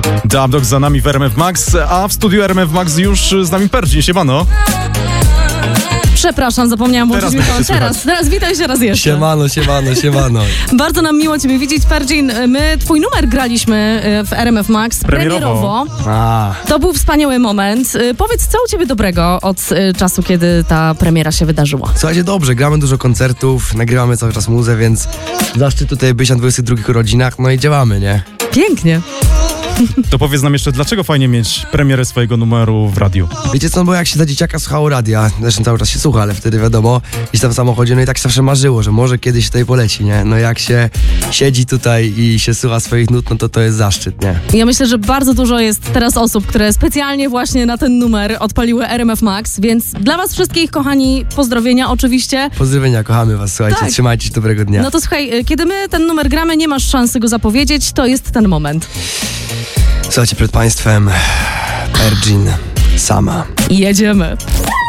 Dubdog za nami w RMF Max, a w studiu RMF Max już z nami Perdzin. Siemano. Przepraszam, zapomniałam włączyć mikrofon. Teraz witaj się raz jeszcze. Siemano. Bardzo nam miło Ciebie widzieć, Perdzin. My Twój numer graliśmy w RMF Max premierowo. To był wspaniały moment. Powiedz, co u Ciebie dobrego od czasu, kiedy ta premiera się wydarzyła? Słuchajcie, dobrze, gramy dużo koncertów, nagrywamy cały czas muzę, więc zaszczyt tutaj być na 22 urodzinach, no i działamy, nie? Pięknie. To powiedz nam jeszcze, dlaczego fajnie mieć premierę swojego numeru w radiu? Wiecie co, bo jak się za dzieciaka słuchało radia, zresztą cały czas się słucha, ale wtedy wiadomo, gdzieś tam w samochodzie, no i tak się zawsze marzyło, że może kiedyś tutaj poleci, nie? No jak się siedzi tutaj i się słucha swoich nut, no to jest zaszczyt, nie? Ja myślę, że bardzo dużo jest teraz osób, które specjalnie właśnie na ten numer odpaliły RMF Max, więc dla was wszystkich, kochani, pozdrowienia oczywiście. Pozdrowienia, kochamy was, słuchajcie, Tak. Trzymajcie się, dobrego dnia. No to słuchaj, kiedy my ten numer gramy, nie masz szansy go zapowiedzieć, to jest ten moment. Słuchajcie, przed państwem Perdzin sama. Jedziemy.